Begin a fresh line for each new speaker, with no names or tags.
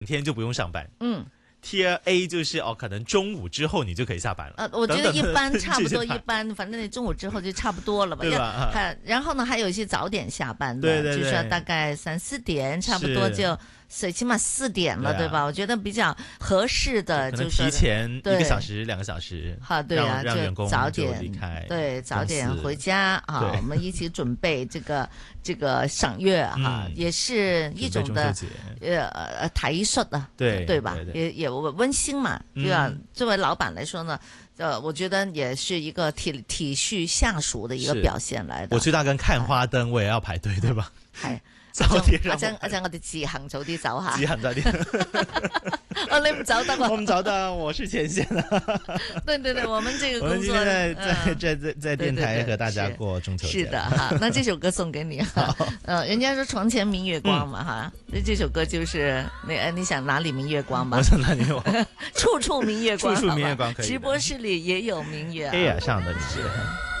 天就不用上班。
嗯。
Tier A 就是可能中午之後你就可以下班了。
我覺得一般差不多，一般反正你中午之後就差不多了吧。
對吧？
然後呢，還有一些早點下班的，
對對對，
就是說大概3、4點，差不多就起碼4點了，對吧？我覺得比較合適的就是
提前1個小時、2個小時，
對啊，
讓員工
早點
離開，
對，早點回家啊，我們一起準備這個賞月哈，也是一種的體恤啊，對吧？也溫馨嘛，對吧？作為老闆來說呢，我覺得也是一個體恤下屬的一個表現來的。
我去大根看花燈，我也要排隊，對吧？
係。
早啲，
一陣我哋自行早啲走下。
自行早啲。
你唔走得喎。
我唔走得，我是前線的。
對對對，我們這個工作。
我們今天在電台和大家過中秋節。
是的哈，那這首歌送給你哈。人家說床前明月光嘛哈，那這首歌就是你想哪裏明月光吧？
我想哪裏有。
處處明月光。
處處明月光可以。
直播室裏也有明月。
黑夜上的明月。